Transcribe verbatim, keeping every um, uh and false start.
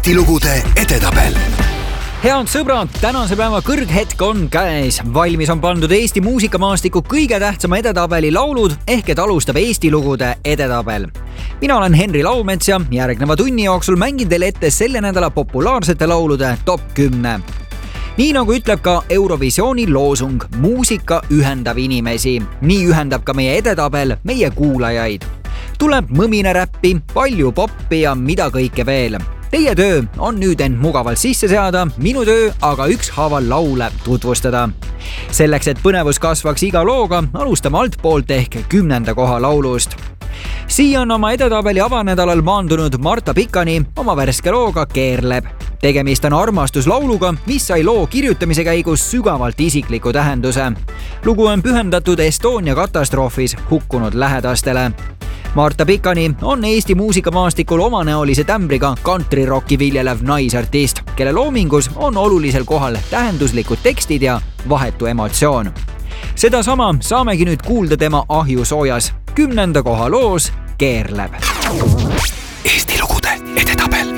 Eesti lugude edetabel. Head sõbrad, tänase päeva kõrghetk on käes. Valmis on pandud Eesti muusikamaastiku kõige tähtsama edetabeli laulud ehk et alustab Eesti lugude edetabel. Mina olen Henri Laumets ja järgneva tunni jooksul mängin teile ette selle nädala populaarsete laulude top kümne. Nii nagu ütleb ka Eurovisiooni loosung, muusika ühendab inimesi. Nii ühendab ka meie edetabel meie kuulajaid. Tuleb mõmine räppi, palju poppi ja mida kõike veel. Teie töö on nüüd end mugavalt sisse seada, minu töö aga ükshaaval laule tutvustada. Selleks, et põnevus kasvaks iga looga, alustame altpoolt ehk kümnenda koha laulust. Siia on oma edetabeli avanädalal maandunud Marta Pikani oma värske looga Keerleb. Tegemist on armastuslauluga, mis sai loo kirjutamise käigus sügavalt isikliku tähenduse. Lugu on pühendatud Estonia katastroofis hukkunud lähedastele. Marta Pikani on Eesti muusikamaastikul omanäolise tämbriga countryrocki viljelev naisartist, kelle loomingus on olulisel kohal tähenduslikud tekstid ja vahetu emotsioon. Seda sama saamegi nüüd kuulda tema ahjusoojas kümnenda koha loos Keerleb. Eesti lugude edetabel.